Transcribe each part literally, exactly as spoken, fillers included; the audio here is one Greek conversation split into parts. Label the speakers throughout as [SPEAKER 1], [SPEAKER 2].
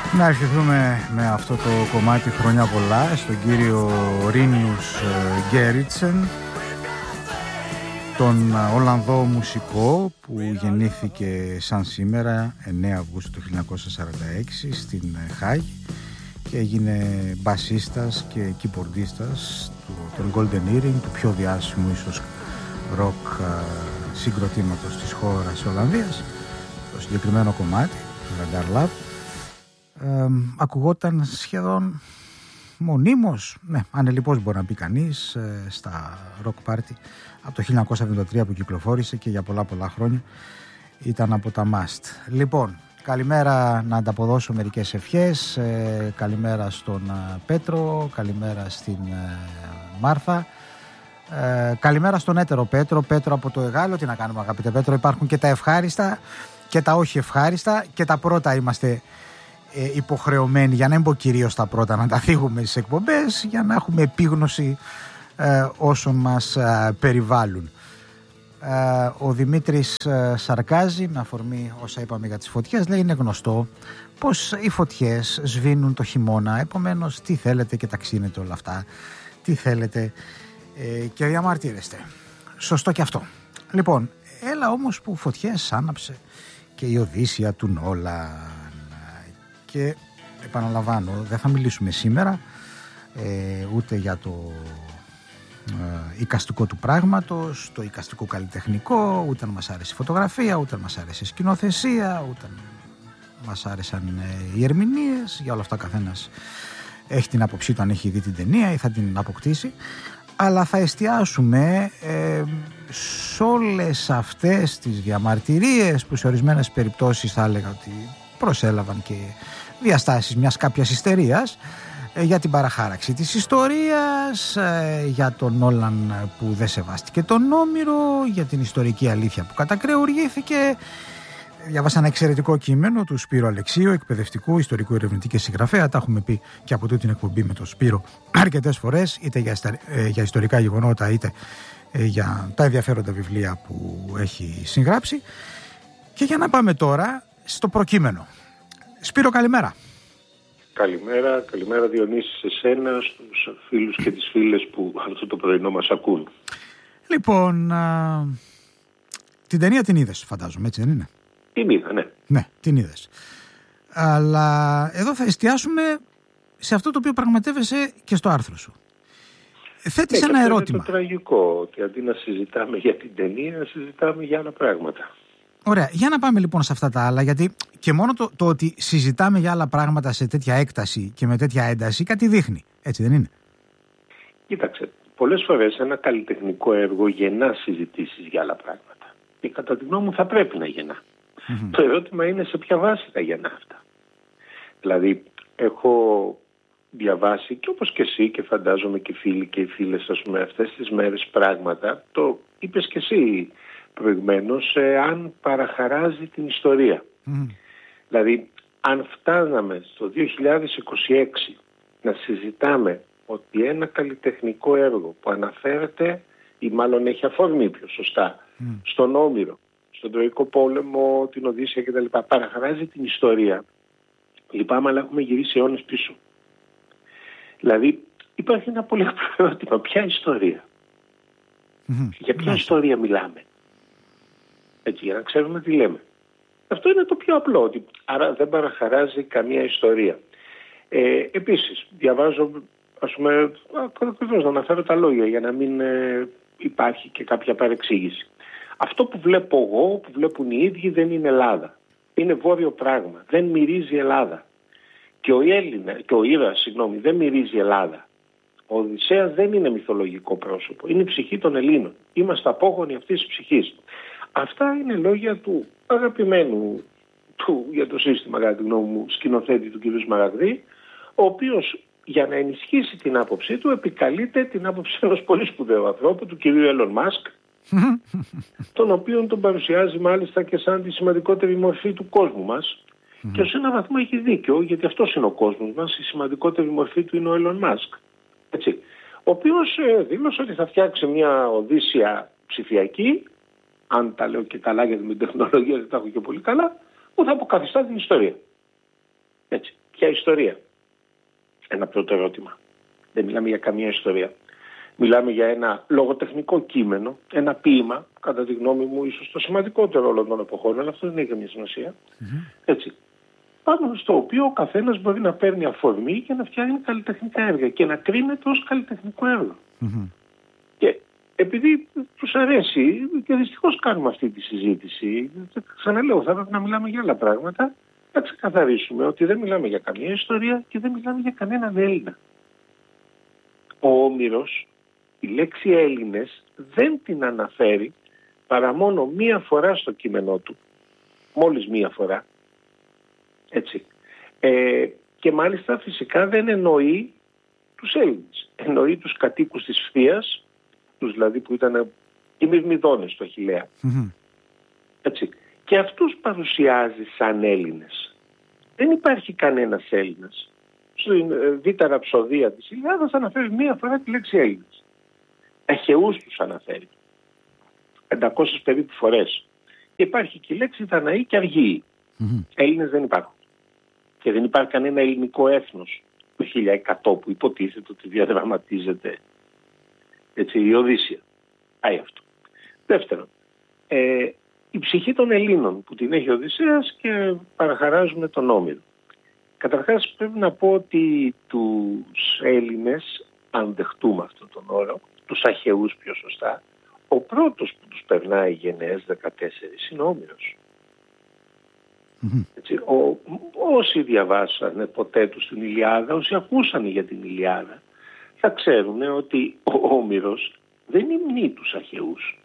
[SPEAKER 1] Να ευχηθούμε με αυτό το κομμάτι χρόνια πολλά στον κύριο Ρίνιους Γκέριτσεν, τον Ολλανδό μουσικό που γεννήθηκε σαν σήμερα εννέα Αυγούστου του χίλια εννιακόσια σαράντα έξι στην Χάγη και έγινε μπασίστας και κιμπορντίστας του Golden Earring, του πιο διάσημου ίσως ροκ συγκροτήματος της χώρας Ολλανδίας. Το συγκεκριμένο κομμάτι, το Radar Lab, Ε, ακουγόταν σχεδόν μονίμως, ναι, ανελιπώς μπορεί να πει κανείς, ε, στα rock party από το χίλια εννιακόσια εβδομήντα τρία που κυκλοφόρησε και για πολλά πολλά χρόνια ήταν από τα must. Λοιπόν, καλημέρα, να ανταποδώσω μερικές ευχές. ε, καλημέρα στον ε, Πέτρο, καλημέρα στην ε, Μάρθα, ε, καλημέρα στον έτερο Πέτρο, Πέτρο από το Εγάλο. Τι να κάνουμε αγαπητέ Πέτρο, υπάρχουν και τα ευχάριστα και τα όχι ευχάριστα, και τα πρώτα είμαστε Ε, υποχρεωμένοι, για να μην πω κυρίως τα πρώτα, να τα θίγουμε στις εκπομπές για να έχουμε επίγνωση ε, όσων μας ε, περιβάλλουν. Ε, ο Δημήτρης ε, σαρκάζει με αφορμή όσα είπαμε για τις φωτιές. Λέει, είναι γνωστό πως οι φωτιές σβήνουν το χειμώνα, επομένως τι θέλετε και ταξίνετε όλα αυτά, τι θέλετε ε, και διαμαρτύρεστε. Σωστό και αυτό. Λοιπόν, έλα όμως που φωτιές άναψε και η Οδύσσεια του Νόλαν. Και επαναλαμβάνω, δεν θα μιλήσουμε σήμερα ε, ούτε για το ε, εικαστικό του πράγματος, το εικαστικό καλλιτεχνικό, ούτε αν μας άρεσε η φωτογραφία, ούτε αν μας άρεσε η σκηνοθεσία, ούτε αν μας άρεσαν ε, οι ερμηνείες. Για όλα αυτά καθένας έχει την άποψή του αν έχει δει την ταινία ή θα την αποκτήσει. Αλλά θα εστιάσουμε ε, σε όλες αυτές τις διαμαρτυρίες που σε ορισμένες περιπτώσεις θα έλεγα ότι προσέλαβαν και διαστάσεις μιας κάποιας ιστερίας ε, για την παραχάραξη της ιστορίας, ε, για τον Νόλαν που δεν σεβάστηκε τον Όμηρο, για την ιστορική αλήθεια που κατακρεουργήθηκε. Διάβασα ένα εξαιρετικό κείμενο του Σπύρου Αλεξίου, εκπαιδευτικού, ιστορικού ερευνητή και συγγραφέα. Τα έχουμε πει και από τούτη την εκπομπή με τον Σπύρο αρκετές φορές, είτε για, ε, για ιστορικά γεγονότα, είτε ε, για τα ενδιαφέροντα βιβλία που έχει συγγράψει. Και για να πάμε τώρα στο προκείμενο. Σπύρο, καλημέρα.
[SPEAKER 2] Καλημέρα, καλημέρα Διονύση σε σένα, στους φίλους και τις φίλες που αυτό το πρωινό μας ακούν.
[SPEAKER 1] Λοιπόν, α, την ταινία την είδες, φαντάζομαι, έτσι δεν είναι?
[SPEAKER 2] Την είδα, ναι.
[SPEAKER 1] Ναι, την είδες. Αλλά εδώ θα εστιάσουμε σε αυτό το οποίο πραγματεύεσαι και στο άρθρο σου. Θέτεις
[SPEAKER 2] ναι,
[SPEAKER 1] ένα
[SPEAKER 2] αυτό
[SPEAKER 1] ερώτημα.
[SPEAKER 2] Είναι το τραγικό, ότι αντί να συζητάμε για την ταινία, συζητάμε για άλλα πράγματα.
[SPEAKER 1] Ωραία, για να πάμε λοιπόν σε αυτά τα άλλα, γιατί και μόνο το, το ότι συζητάμε για άλλα πράγματα σε τέτοια έκταση και με τέτοια ένταση κάτι δείχνει, έτσι δεν είναι?
[SPEAKER 2] Κοίταξε, πολλές φορές ένα καλλιτεχνικό έργο γεννά συζητήσεις για άλλα πράγματα. Και κατά τη γνώμη μου θα πρέπει να γεννά. Mm-hmm. Το ερώτημα είναι σε ποια βάση θα γεννά αυτά. Δηλαδή, έχω διαβάσει και όπως και εσύ και φαντάζομαι και οι φίλοι και οι φίλες, ας πούμε, αυτές τις μέρες πράγματα, το είπες και εσύ προηγουμένως, ε, αν παραχαράζει την ιστορία. Mm. Δηλαδή, αν φτάναμε στο δύο χιλιάδες είκοσι έξι να συζητάμε ότι ένα καλλιτεχνικό έργο που αναφέρεται ή μάλλον έχει αφορμή πιο σωστά mm. στον Όμηρο, στον Τροϊκό Πόλεμο, την Οδύσσεια κτλ. Παραχαράζει την ιστορία. Λυπάμαι, αλλά έχουμε γυρίσει αιώνες πίσω. Δηλαδή, υπάρχει ένα πολύ απλό ερώτημα. Ποια ιστορία? Mm-hmm. Για ποια mm-hmm. ιστορία μιλάμε? Έτσι, για να ξέρουμε τι λέμε. Αυτό είναι το πιο απλό. Ότι, άρα δεν παραχαράζει καμία ιστορία. Ε, επίσης, διαβάζω, ας πούμε, ακριβώς να αναφέρω τα λόγια για να μην ε, υπάρχει και κάποια παρεξήγηση. Αυτό που βλέπω εγώ, που βλέπουν οι ίδιοι, δεν είναι Ελλάδα. Είναι βόρειο πράγμα. Δεν μυρίζει Ελλάδα. Και ο Έλληνα, και ο Ήρωας, συγγνώμη, δεν μυρίζει Ελλάδα. Ο Οδυσσέας δεν είναι μυθολογικό πρόσωπο. Είναι η ψυχή των Ελλήνων. Είμαστε απόγονοι αυτής της ψυχής. Αυτά είναι λόγια του αγαπημένου του για το σύστημα, κατά τη γνώμη μου, σκηνοθέτη του κ. Σμαραγδί, ο οποίος για να ενισχύσει την άποψή του επικαλείται την άποψη ενός πολύ σπουδαίου ανθρώπου, του κ. Elon Musk, τον οποίον τον παρουσιάζει μάλιστα και σαν τη σημαντικότερη μορφή του κόσμου μας. Mm-hmm. Και σε έναν βαθμό έχει δίκιο, γιατί αυτός είναι ο κόσμος μας, η σημαντικότερη μορφή του είναι ο Elon Musk. Έτσι. Ο οποίος ε, δήλωσε ότι θα φτιάξει μια Οδύσσεια ψηφιακή, αν τα λέω και καλά γιατί με την τεχνολογία δεν τα έχω και πολύ καλά, που θα αποκαθιστά την ιστορία. Έτσι. Ποια ιστορία? Ένα πρώτο ερώτημα. Δεν μιλάμε για καμία ιστορία. Μιλάμε για ένα λογοτεχνικό κείμενο, ένα ποίημα, κατά τη γνώμη μου ίσως το σημαντικότερο όλων των εποχών, αλλά αυτό δεν έχει καμία σημασία. Mm-hmm. Έτσι. Πάνω στο οποίο ο καθένας μπορεί να παίρνει αφορμή για να φτιάχνει καλλιτεχνικά έργα και να κρίνεται ως καλλιτεχνικό έργο. Mm-hmm. Και επειδή τους αρέσει, και δυστυχώς κάνουμε αυτή τη συζήτηση, ξαναλέω, θα πρέπει να μιλάμε για άλλα πράγματα, να ξεκαθαρίσουμε ότι δεν μιλάμε για καμία ιστορία και δεν μιλάμε για κανέναν Έλληνα. Ο Όμηρος, η λέξη Έλληνες δεν την αναφέρει παρά μόνο μία φορά στο κείμενό του. Μόλις μία φορά. Έτσι. Ε, και μάλιστα φυσικά δεν εννοεί τους Έλληνες. Εννοεί τους κατοίκους της Φθίας, τους δηλαδή που ήταν οι Μυρμηδόνες του Αχιλλέα. Mm-hmm. Έτσι. Και αυτούς παρουσιάζει σαν Έλληνες. Δεν υπάρχει κανένας Έλληνας. Στην β' ραψοδία της Ιλιάδας αναφέρει μία φορά τη λέξη Έλληνες. Αχαιούς τους αναφέρει. πεντακόσιες περίπου φορές. Και υπάρχει και η λέξη Δαναοί και Αργύοι. Mm-hmm. Έλληνες δεν υπάρχουν. Και δεν υπάρχει κανένα ελληνικό έθνος το χίλια εκατό που υποτίθεται ότι διαδραματίζεται, έτσι, η Οδύσσεια. Πάει αυτό. Δεύτερον, ε, η ψυχή των Ελλήνων που την έχει ο Οδυσσέας και παραχαράζουμε τον Όμηρο. Καταρχάς πρέπει να πω ότι τους Έλληνες, αν δεχτούμε αυτόν τον όρο, τους Αχαιούς πιο σωστά, ο πρώτος που τους περνάει γενναίες δεκατέσσερις είναι ο Όμηρος. Mm-hmm. Έτσι, ο, όσοι διαβάσανε ποτέ τους την Ηλιάδα, όσοι ακούσανε για την Ηλιάδα, θα ξέρουν ότι ο Όμηρος δεν υμνεί τους Αχαιούς.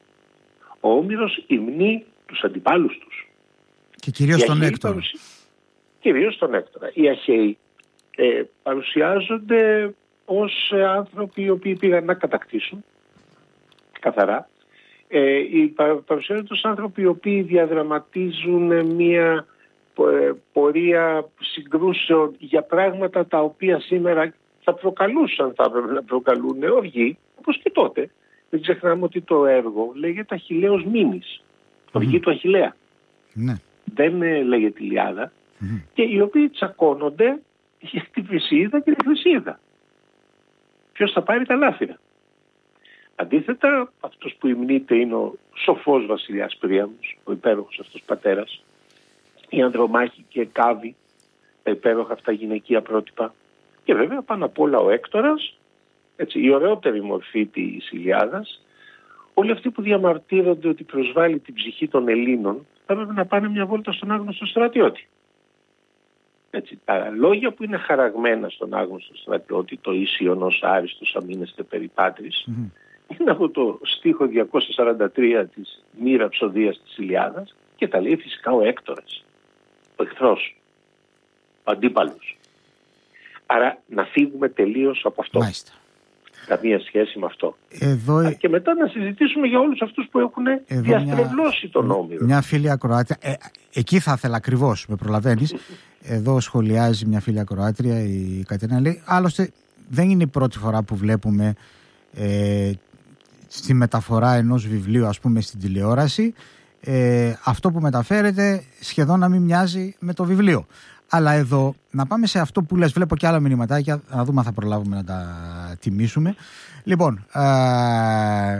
[SPEAKER 2] Ο Όμηρος υμνεί τους αντιπάλους τους.
[SPEAKER 1] Και κυρίως τον Έκτορα.
[SPEAKER 2] Παρουσι... Κυρίως τον Έκτορα. Οι Αχαιοί ε, παρουσιάζονται ως ε, άνθρωποι οι οποίοι πήγαν να κατακτήσουν, καθαρά. Ε, οι παρουσιάζονται ως άνθρωποι οι οποίοι διαδραματίζουν μια ε, πορεία συγκρούσεων για πράγματα τα οποία σήμερα θα προκαλούσαν, θα έπρεπε να προκαλούν οργή, όπως και τότε. Δεν ξεχνάμε ότι το έργο λέγεται Αχιλλέος Μήνης, οργή mm. του Αχιλλέα. Mm. Δεν ε, λέγεται Ηλιάδα. Mm. Και οι οποίοι τσακώνονται για τη Βρυσίδα και τη Χρυσίδα. Ποιος θα πάρει τα λάφυρα. Αντίθετα, αυτός που υμνείται είναι ο σοφός βασιλιάς Πρίαμος, ο υπέροχος αυτός πατέρας, η Ανδρομάχη και Κάβη, τα υπέροχα αυτά γυναικεία πρότυπα, και βέβαια πάνω απ' όλα ο Έκτορας, έτσι, η ωραιότερη μορφή της Ηλιάδας. Όλοι αυτοί που διαμαρτύρονται ότι προσβάλλει την ψυχή των Ελλήνων θα πρέπει να πάνε μια βόλτα στον άγνωστο στρατιώτη. Έτσι, τα λόγια που είναι χαραγμένα στον άγνωστο στρατιώτη, το ίσιον ως άριστος αμήνεστε περιπάτρις, mm-hmm. είναι από το στίχο διακόσια σαράντα τρία της μη ραψοδίας της Ηλιάδας και τα λέει φυσικά ο Έκτορας, ο εχθρός, ο αντίπαλος. Άρα να φύγουμε τελείως από αυτό.
[SPEAKER 1] Μάλιστα.
[SPEAKER 2] Καμία σχέση με αυτό.
[SPEAKER 1] Εδώ...
[SPEAKER 2] Και μετά να συζητήσουμε για όλους αυτούς που έχουν διαστρεβλώσει μια... τον Όμηρο.
[SPEAKER 1] Μια φίλη ακροάτρια, ε, εκεί θα ήθελα ακριβώς, με προλαβαίνεις. Εδώ σχολιάζει μια φίλη ακροάτρια, η Κατερίνα, λέει, άλλωστε δεν είναι η πρώτη φορά που βλέπουμε ε, στη μεταφορά ενός βιβλίου, ας πούμε, στην τηλεόραση, ε, αυτό που μεταφέρεται σχεδόν να μην μοιάζει με το βιβλίο. Αλλά εδώ, να πάμε σε αυτό που λες, βλέπω και άλλα μηνυματάκια, να δούμε αν θα προλάβουμε να τα τιμήσουμε. Λοιπόν, ε,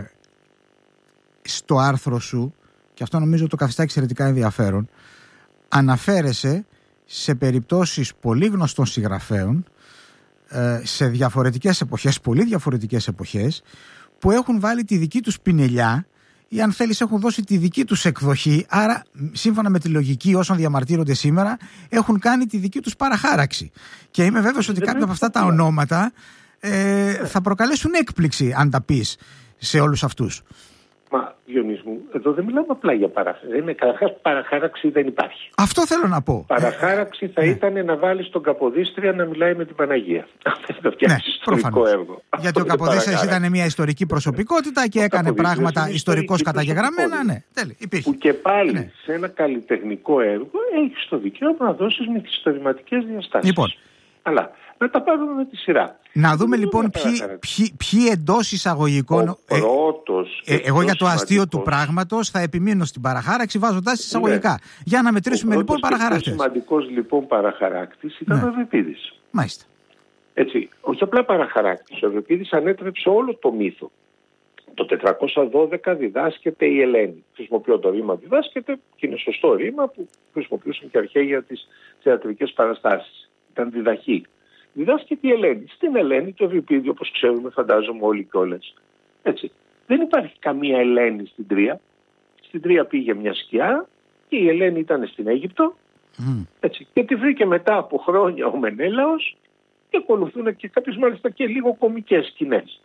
[SPEAKER 1] στο άρθρο σου, και αυτό νομίζω το καθιστά εξαιρετικά ενδιαφέρον, αναφέρεσαι σε περιπτώσεις πολύ γνωστών συγγραφέων, ε, σε διαφορετικές εποχές, πολύ διαφορετικές εποχές, που έχουν βάλει τη δική τους πινελιά ή αν θέλεις έχουν δώσει τη δική τους εκδοχή, άρα σύμφωνα με τη λογική όσων διαμαρτύρονται σήμερα έχουν κάνει τη δική τους παραχάραξη. Και είμαι βέβαιος ότι κάποια από αυτά τα ονόματα ε, θα προκαλέσουν έκπληξη αν τα πεις σε όλους αυτούς.
[SPEAKER 2] Μα Διονύση μου, εδώ δεν μιλάμε απλά για παραχάραξη. Είναι, καταρχάς παραχάραξη δεν υπάρχει.
[SPEAKER 1] Αυτό θέλω να πω.
[SPEAKER 2] Παραχάραξη θα ναι. ήταν να βάλεις τον Καποδίστρια να μιλάει με την Παναγία. Αυτό θα φτιάξει ιστορικό έργο.
[SPEAKER 1] Γιατί ο Καποδίστριας ήταν μια ιστορική προσωπικότητα και ο έκανε πράγματα ιστορικώς καταγεγραμμένα. Ναι, τέλει, υπήρχε.
[SPEAKER 2] Που και πάλι
[SPEAKER 1] ναι.
[SPEAKER 2] σε ένα καλλιτεχνικό έργο έχεις το δικαίωμα να δώσεις μυθιστορηματικές διαστάσεις.
[SPEAKER 1] Λοιπόν,
[SPEAKER 2] Αλλά να τα πάρουμε με τη σειρά.
[SPEAKER 1] Να δούμε λοιπόν ποιοι, ποιοι, ποιοι εντός εισαγωγικών.
[SPEAKER 2] Ο ε, πρώτος,
[SPEAKER 1] ε, εγώ για το αστείο σημαντικός... του πράγματος θα επιμείνω στην παραχάραξη βάζοντας εισαγωγικά. Ναι. Για να μετρήσουμε ο λοιπόν παραχαράκτες. Ο
[SPEAKER 2] σημαντικός λοιπόν παραχαράκτης ήταν, ναι, ο Ευρυπίδης.
[SPEAKER 1] Μάλιστα.
[SPEAKER 2] Έτσι, όχι απλά παραχαράκτης. Ο Ευρυπίδης ανέτρεψε όλο το μύθο. Το τετρακόσια δώδεκα διδάσκεται η Ελένη. Χρησιμοποιώ το ρήμα διδάσκεται και είναι σωστό ρήμα που χρησιμοποιούσαν και αρχαίοι για τις θεατρικές παραστάσεις. Ήταν διδαχή. Διδάσκεται η Ελένη. Στην Ελένη το Ευρυπίδη, όπως ξέρουμε, φαντάζομαι όλοι κιόλας. Έτσι. Δεν υπάρχει καμία Ελένη στην Τρία. Στην Τρία πήγε μια σκιά και η Ελένη ήταν στην Αίγυπτο. Mm. Έτσι. Και τη βρήκε μετά από χρόνια ο Μενέλαος και ακολουθούν και κάποιες μάλιστα και λίγο κωμικές σκηνές.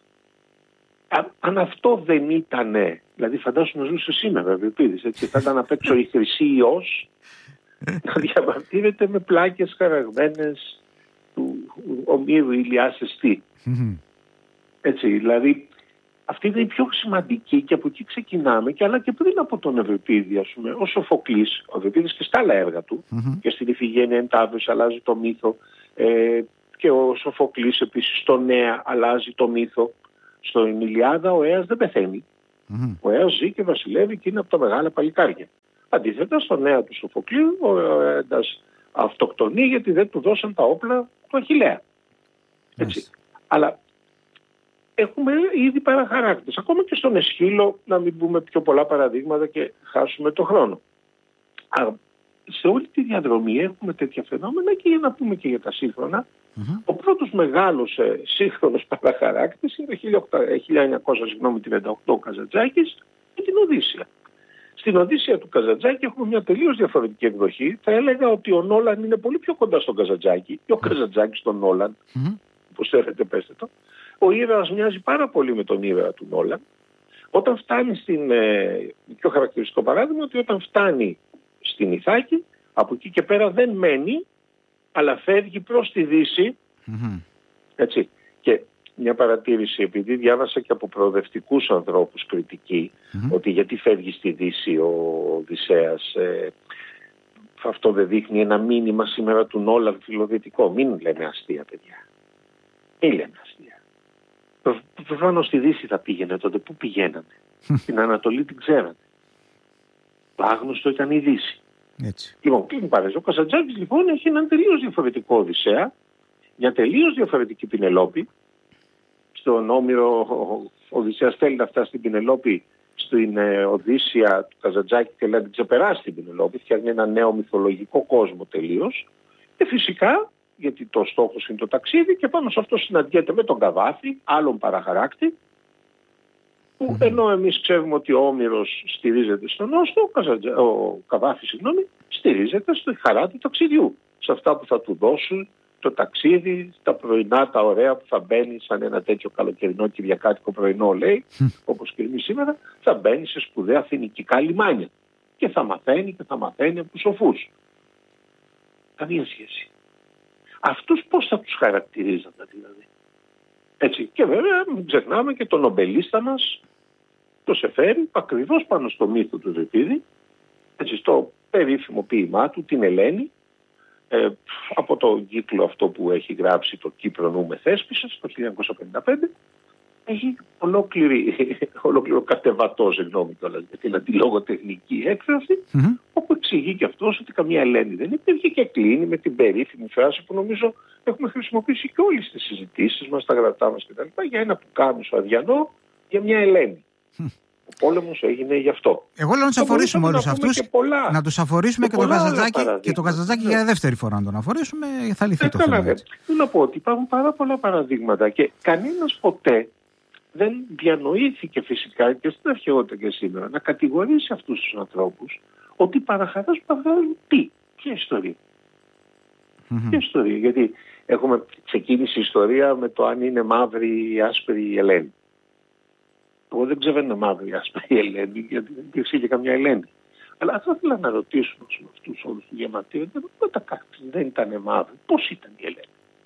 [SPEAKER 2] Αν αυτό δεν ήτανε, δηλαδή φαντάσου να ζούσε σήμερα ο Ευρυπίδης, έτσι, θα ήταν απ' έξω η Χρυσή Υιός να διαμαρτύρεται με πλάκες χαραγμένες του Ομήρου Ηλιάς Εστί. Mm-hmm. Έτσι, δηλαδή αυτή είναι η πιο σημαντική και από εκεί ξεκινάμε, και αλλά και πριν από τον Ευρυπίδη, ας πούμε, ο Σοφοκλής, ο Ευρυπίδης και στα άλλα έργα του, mm-hmm. και στην Ιφηγένεια εν Ταύρης αλλάζει το μύθο, ε, και ο Σοφοκλής επίσης στο Νέα αλλάζει το μύθο. Στον Ηλιάδα ο Αίας δεν πεθαίνει. Mm-hmm. Ο Αίας ζει και βασιλεύει και είναι από τα μεγάλα παλικάρια. Αντίθετα, στο Νέα του Σοφοκλείου ο Αίας αυτοκτονεί γιατί δεν του δώσαν τα όπλα του Αχιλλέα. Έτσι. Yes. Αλλά έχουμε ήδη παραχαράκτες. Ακόμα και στον Αισχύλο, να μην πούμε πιο πολλά παραδείγματα και χάσουμε το χρόνο. Α, σε όλη τη διαδρομή έχουμε τέτοια φαινόμενα, και για να πούμε και για τα σύγχρονα, mm-hmm. ο πρώτος μεγάλος ε, σύγχρονος παραχαράκτης είναι το χίλια εννιακόσια τριάντα οκτώ ο Καζαντζάκης με την Οδύσσεια. Στην Οδύσσεια του Καζαντζάκη έχουμε μια τελείως διαφορετική εκδοχή. Θα έλεγα ότι ο Νόλαν είναι πολύ πιο κοντά στον Καζαντζάκη και ο Καζαντζάκης στον Νόλαν. Mm-hmm. Όπως θέλετε πέστε το. Ο ήρωας μοιάζει πάρα πολύ με τον ήρωα του Νόλαν. Όταν φτάνει στην... Ε, πιο χαρακτηριστικό παράδειγμα ότι όταν φτάνει στην Ιθάκη, από εκεί και πέρα δεν μένει, αλλά φεύγει προς τη Δύση. Mm-hmm. Έτσι. Και μια παρατήρηση, επειδή διάβασα και από προοδευτικούς ανθρώπους κριτική, mm-hmm. ότι γιατί φεύγει στη Δύση ο Οδυσσέας, ε, αυτό δεν δείχνει ένα μήνυμα σήμερα του Νόλαν φιλοδυτικό. Μην λέμε αστεία, παιδιά. Μην λέμε αστεία. Προφανώς στη Δύση θα πήγαινε τότε. Πού πηγαίνανε? Στην Ανατολή την ξέρανε. Το άγνωστο ήταν η Δύση. Έτσι. Λοιπόν, κλείνει παρέζω. Ο Καζαντζάκης λοιπόν έχει έναν τελείως διαφορετικό Οδυσσέα, μια τελείως διαφορετική Πινελόπη. Στον Όμηρο ο Οδυσσέας θέλει να φτάσει στην Πινελόπη, στην ε, Οδύσσεια του Καζαντζάκη και λέει να την ξεπεράσει την Πινελόπη, φτιάχνει ένα νέο μυθολογικό κόσμο τελείως. Και φυσικά, γιατί το στόχος είναι το ταξίδι, και πάνω σε αυτό συναντιέται με τον Καβάφη, άλλον παραχαράκτη, που ενώ εμείς ξέρουμε ότι ο Όμηρος στηρίζεται στον Όστο, ο, Καζαντζα... ο Καβάφης, συγγνώμη, στηρίζεται στη χαρά του ταξιδιού. Σε αυτά που θα του δώσουν το ταξίδι, τα πρωινά, τα ωραία που θα μπαίνει σαν ένα τέτοιο καλοκαιρινό κυριακάτικο πρωινό, λέει, όπως και εμείς σήμερα, θα μπαίνει σε σπουδαία φοινικικά λιμάνια. Και θα μαθαίνει και θα μαθαίνει από τους σοφούς. Καμία σχέση. Αυτούς πώς θα τους χαρακτηρίζατε δηλαδή? Έτσι. Και βέβαια μην ξεχνάμε και τον νομπελίστα μας, το Σεφέρι, ακριβώς πάνω στο μύθο του Ευρυπίδη, έτσι, στο περίφημο ποίημά του, την Ελένη, ε, από το κύκλο αυτό που έχει γράψει το Κύπρο νου με Θέσπισας, το χίλια εννιακόσια πενήντα πέντε, έχει ολόκληρη, ολόκληρο κατεβατό, συγγνώμη κιόλας, για την αντιλογοτεχνική έκφραση, mm-hmm. όπου εξηγεί και αυτός ότι καμία Ελένη δεν υπήρχε, και κλείνει με την περίφημη φράση που νομίζω έχουμε χρησιμοποιήσει και όλες τις συζητήσεις μας, τα γραπτά μας κτλ. Για ένα πουκάμισο αδιανό για μια Ελένη. Mm. Ο πόλεμος έγινε γι' αυτό.
[SPEAKER 1] Εγώ λέω να τους αφορήσουμε όλους αυτούς, να τους αφορήσουμε και, και τον Καζαντζάκη, και τον Καζαντζάκη, ναι. για δεύτερη φορά να τον αφορήσουμε, θα λυθεί ε, το θέμα. Θέλω
[SPEAKER 2] να πω ότι υπάρχουν πάρα πολλά παραδείγματα και κανένας ποτέ δεν διανοήθηκε φυσικά και στην αρχαιότητα και σήμερα να κατηγορήσει αυτούς τους ανθρώπους ότι παραχαράζουν, παραχαράζουν τι, ποια ιστορία. Mm-hmm. Ποια ιστορία, γιατί έχουμε ξεκίνηση ιστορία με το αν είναι μαύρη ή άσπρη η Ελένη. Εγώ δεν ξέρω αν είναι μαύρη ή άσπρη η Ελένη, γιατί δεν υπήρξε και καμιά Ελένη. Αλλά θα ήθελα να ρωτήσουμε αυτούς όλους του διαμαρτύρου, δεν ήταν μαύρη, πώς ήταν η Ελένη?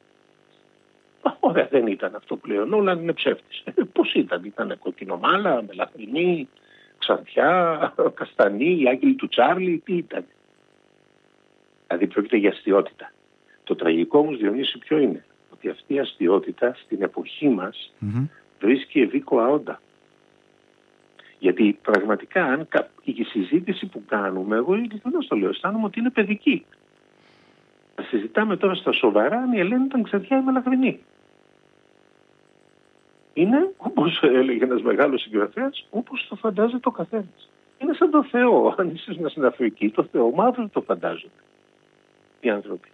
[SPEAKER 2] Ωραία, δεν ήταν αυτό που λέει ο Νόλαν, είναι ψεύτης. Πώς ήταν, ήταν κοκκινομάλα, μελαχρινή, ξανθιά, καστανή, η άγγελη του Τσάρλι, τι ήταν? Δηλαδή πρόκειται για αστιότητα. Το τραγικό όμως, Διονύση, ποιο είναι? Ότι αυτή η αστιότητα στην εποχή μας mm-hmm. βρίσκει ευήκοα όντα. Γιατί πραγματικά αν η συζήτηση που κάνουμε, εγώ ειλικρινώς το λέω, αισθάνομαι ότι είναι παιδική. Θα συζητάμε τώρα στα σοβαρά αν η Ελένη ήταν ξαδιά ή μελαγρινή. Είναι, όπως έλεγε ένας μεγάλος συγγραφέας, όπως το φαντάζεται ο καθένας. Είναι σαν το Θεό. Αν είσαι στην Αφρική, το Θεό μαύρο το φαντάζονται οι άνθρωποι.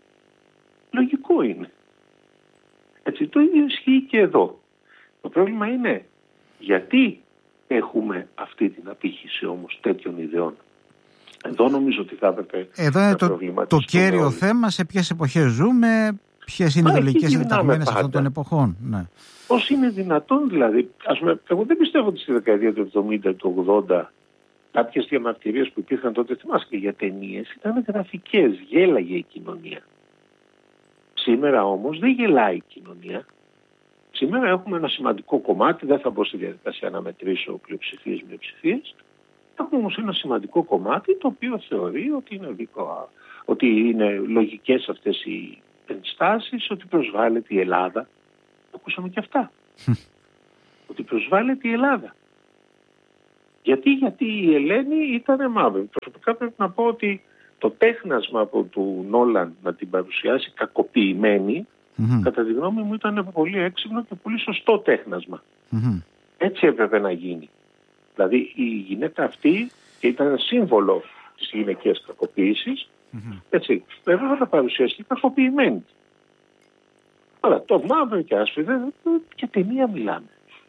[SPEAKER 2] Λογικό είναι. Έτσι, το ίδιο ισχύει και εδώ. Το πρόβλημα είναι γιατί έχουμε αυτή την απήχηση όμως τέτοιων ιδεών. Εδώ νομίζω ότι θα έπρεπε
[SPEAKER 1] εδώ είναι το, το κέριο όλοι. θέμα σε ποιες εποχές ζούμε, ποιες είναι οι ιδεολογικές διταγμένες αυτών των εποχών. Ναι.
[SPEAKER 2] Πώς είναι δυνατόν δηλαδή, ας πούμε, εγώ δεν πιστεύω ότι στη δεκαετία του εβδομήντα, του ογδόντα, κάποιες διαμαρτυρίες που υπήρχαν τότε, θυμάσαι και για ταινίες, ήταν γραφικές, γέλαγε η κοινωνία. Σήμερα όμως δεν γελάει η κοινωνία. Σήμερα έχουμε ένα σημαντικό κομμάτι, δεν θα μπω στη διαδικασία να μετρήσω πλειοψηφίες μειοψηφίες. Έχουμε όμως ένα σημαντικό κομμάτι το οποίο θεωρεί ότι είναι, δικό, ότι είναι λογικές αυτές οι ενστάσεις, ότι προσβάλλεται η Ελλάδα. Το ακούσαμε και αυτά. Ότι προσβάλλεται η Ελλάδα. Γιατί, γιατί η Ελένη ήταν μαύρη. Προσωπικά πρέπει να πω ότι το τέχνασμα από του Νόλαν να την παρουσιάσει κακοποιημένη, mm-hmm. κατά τη γνώμη μου ήταν πολύ έξυπνο και πολύ σωστό τέχνασμα. Mm-hmm. Έτσι έπρεπε να γίνει. Δηλαδή η γυναίκα αυτή ήταν ένα σύμβολο της γυναικείας κακοποίησης, mm-hmm. έτσι, πρέπει να παρουσιαστεί κακοποιημένη. Τώρα το μαύρο και άσπρο και ταινία μιλάμε.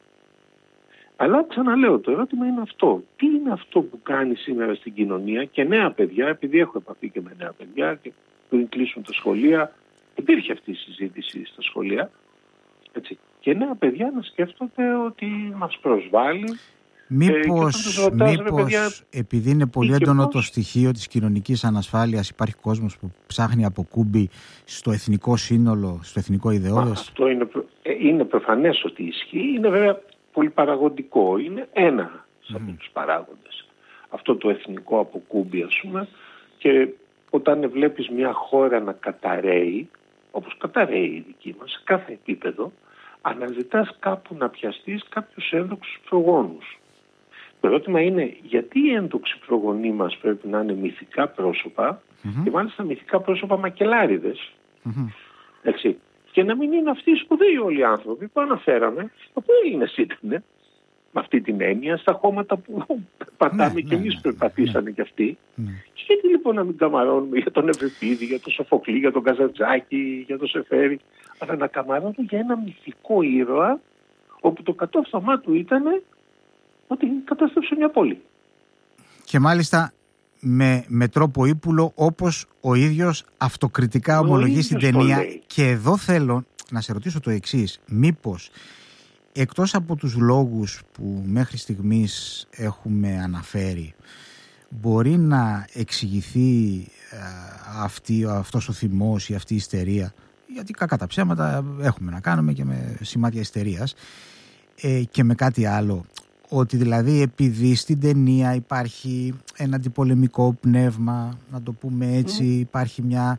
[SPEAKER 2] Αλλά ξαναλέω, το ερώτημα είναι αυτό. Τι είναι αυτό που κάνει σήμερα στην κοινωνία και νέα παιδιά, επειδή έχω επαφή και με νέα παιδιά και πριν κλείσουν τα σχολεία, υπήρχε αυτή η συζήτηση στα σχολεία, έτσι, και νέα παιδιά να σκέφτονται ότι μας προσβάλλει.
[SPEAKER 1] Μήπως, ε, ρωτάς, μήπως παιδιά, επειδή είναι πολύ έντονο το στοιχείο της κοινωνικής ανασφάλειας, υπάρχει κόσμος που ψάχνει από κούμπι στο εθνικό σύνολο, στο εθνικό ιδεώδες?
[SPEAKER 2] Αυτό είναι, είναι προφανές ότι ισχύει, είναι βέβαια πολύ παραγωγικό, είναι ένα mm. από τους παράγοντες. Αυτό το εθνικό αποκούμπι, ας πούμε, και όταν βλέπεις μια χώρα να καταραίει, όπως καταραίει η δική μας, σε κάθε επίπεδο, αναζητάς κάπου να πιαστείς κάποιους ένδοξους προγόνους. Το ερώτημα είναι γιατί οι ένδοξοι προγονείς μας πρέπει να είναι μυθικά πρόσωπα mm-hmm. και μάλιστα μυθικά πρόσωπα μακελάριδες. Mm-hmm. Έτσι. Και να μην είναι αυτοί οι σπουδαίοι όλοι οι άνθρωποι που αναφέραμε, από Έλληνες ήταν, με αυτή την έννοια, στα χώματα που πατάμε ναι, και εμείς ναι, περπατήσανε ναι, κι αυτοί. Ναι. Και γιατί λοιπόν να μην καμαρώνουμε για τον Ευρυπίδη, για τον Σοφοκλή, για τον Καζαντζάκη, για τον Σεφέρη, αλλά να καμαρώνουμε για ένα μυθικό ήρωα, όπου το κατόρθωμά του ήταν ότι κατάστρεψε μια πόλη. Και
[SPEAKER 1] μάλιστα με, με τρόπο ύπουλο, όπως ο ίδιος αυτοκριτικά ο ομολογεί στην ταινία. Και εδώ θέλω να σε ρωτήσω το εξής. Μήπως εκτός από τους λόγους που μέχρι στιγμής έχουμε αναφέρει, μπορεί να εξηγηθεί ε, αυτή, αυτός ο θυμός ή αυτή η ιστερία, γιατί κακά τα ψέματα έχουμε να κάνουμε και με σημάδια ιστερίας, ε, και με κάτι άλλο, ότι δηλαδή επειδή στην ταινία υπάρχει ένα αντιπολεμικό πνεύμα, να το πούμε έτσι, mm. υπάρχει μια,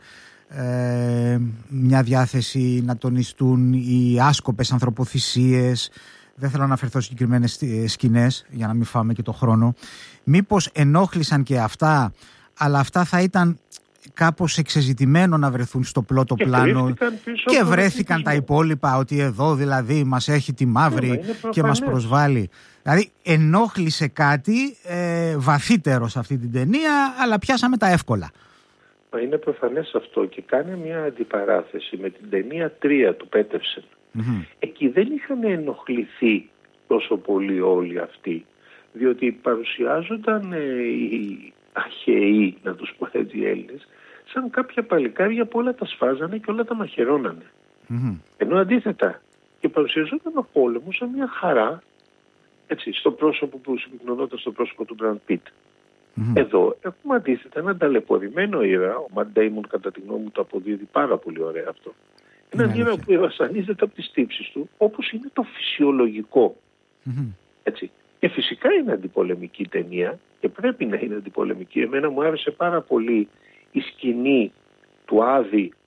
[SPEAKER 1] ε, μια διάθεση να τονιστούν οι άσκοπες ανθρωποθυσίες, δεν θέλω να αναφερθώ σε συγκεκριμένες σκηνές για να μην φάμε και το χρόνο, μήπως ενόχλησαν και αυτά, αλλά αυτά θα ήταν κάπως εξεζητημένο να βρεθούν στο πλώτο και πλάνο και βρέθηκαν τα υπόλοιπα, ότι εδώ δηλαδή μας έχει τη μαύρη yeah, και μας προσβάλλει. Δηλαδή ενόχλησε κάτι ε, βαθύτερο σε αυτή την ταινία, αλλά πιάσαμε τα εύκολα.
[SPEAKER 2] Μα είναι προφανές αυτό και κάνει μια αντιπαράθεση με την ταινία τρία του Πέτευσεν. Mm-hmm. Εκεί δεν είχαν ενοχληθεί τόσο πολύ όλοι αυτοί, διότι παρουσιάζονταν ε, οι αχαιοί, να τους πω έτσι, οι Έλληνες, σαν κάποια παλικάρια που όλα τα σφάζανε και όλα τα μαχαιρώνανε. Mm-hmm. Ενώ αντίθετα και παρουσιαζόταν ο πόλεμος σαν μια χαρά, έτσι, στο πρόσωπο που συμπυκνωνόταν στο πρόσωπο του Μπραντ Πιτ. Mm-hmm. Εδώ έχουμε αντίθετα έναν ταλαιπωρημένο ήρωα, ο Ματ Ντέιμον κατά τη γνώμη μου το αποδίδει πάρα πολύ ωραία αυτό. Έναν ήρωα που βασανίζεται από τις τύψεις του, όπως είναι το φυσιολογικό. Mm-hmm. Έτσι. Και φυσικά είναι αντιπολεμική ταινία και πρέπει να είναι αντιπολεμική. Εμένα μου άρεσε πάρα πολύ η σκηνή του Άδη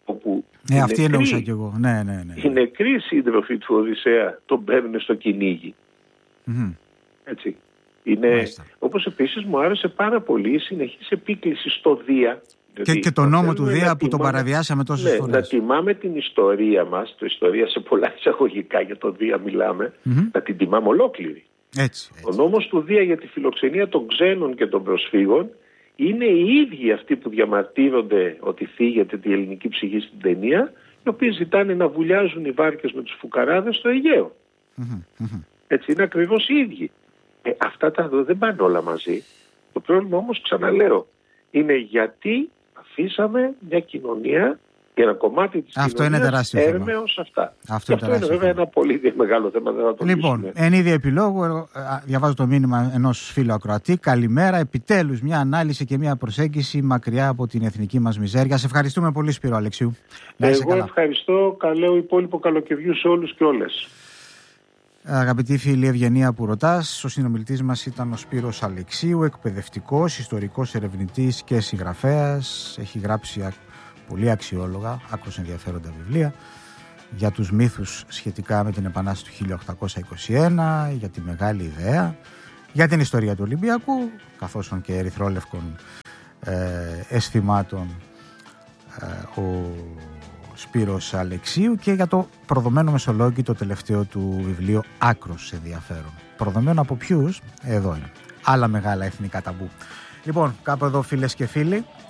[SPEAKER 2] όπου
[SPEAKER 1] ναι, αυτή εννοούσα κι εγώ. Ναι, ναι, ναι.
[SPEAKER 2] Οι νεκροί σύντροφοι του Οδυσσέα τον παίρνουν στο κυνήγι.
[SPEAKER 1] Mm-hmm.
[SPEAKER 2] Έτσι. Είναι, όπως επίσης μου άρεσε πάρα πολύ η συνεχής επίκληση στο Δία.
[SPEAKER 1] Και, και το νόμο του Δία που τον παραβιάσαμε τόσες
[SPEAKER 2] ναι,
[SPEAKER 1] φορές.
[SPEAKER 2] Να τιμάμε την ιστορία μας, το ιστορία σε πολλά εισαγωγικά για το Δία μιλάμε, mm-hmm. να την τιμάμε ολόκληρη.
[SPEAKER 1] Έτσι, έτσι.
[SPEAKER 2] Ο νόμος του Δία για τη φιλοξενία των ξένων και των προσφύγων είναι οι ίδιοι αυτοί που διαμαρτύρονται ότι θίγεται τη ελληνική ψυχή στην ταινία, οι οποίοι ζητάνε να βουλιάζουν οι βάρκες με τους φουκαράδες στο Αιγαίο. Mm-hmm, mm-hmm. Έτσι, είναι ακριβώς οι ίδιοι. Ε, αυτά τα δύο δεν πάνε όλα μαζί. Το πρόβλημα όμως, ξαναλέω, είναι γιατί αφήσαμε μια κοινωνία και ένα κομμάτι της
[SPEAKER 1] αυτό
[SPEAKER 2] κοινωνίας έρμεως αυτά.
[SPEAKER 1] Αυτό,
[SPEAKER 2] αυτό είναι βέβαια ένα πολύ μεγάλο θέμα. Δεν θα το
[SPEAKER 1] λοιπόν,
[SPEAKER 2] λύσουμε.
[SPEAKER 1] εν είδη επιλόγου, διαβάζω το μήνυμα ενός φίλου ακροατή. Καλημέρα, επιτέλους μια ανάλυση και μια προσέγγιση μακριά από την εθνική μας μιζέρια. Σε ευχαριστούμε πολύ, Σπύρο Αλεξίου. Να είσαι
[SPEAKER 2] Εγώ
[SPEAKER 1] καλά.
[SPEAKER 2] Ευχαριστώ. Καλό υπόλοιπο καλοκαιριού σε όλους και όλες.
[SPEAKER 1] Αγαπητή φίλη Ευγενία που ρωτάς, ο συνομιλητής μας ήταν ο Σπύρος Αλεξίου, εκπαιδευτικός, ιστορικός ερευνητής και συγγραφέας. Έχει γράψει πολύ αξιόλογα, άκρως ενδιαφέροντα βιβλία για τους μύθους σχετικά με την Επανάσταση του χίλια οκτακόσια είκοσι ένα, για τη Μεγάλη Ιδέα, για την ιστορία του Ολυμπιακού, καθώς και ερυθρόλευκων ε, αισθημάτων ε, ο Σπύρος Αλεξίου, και για το προδομένο Μεσολόγγι, το τελευταίο του βιβλίο, άκρως ενδιαφέρον. Προδομένο από ποιους? Εδώ είναι. Άλλα μεγάλα εθνικά ταμπού. Λοιπόν, κάπου εδώ, φίλες και φίλοι,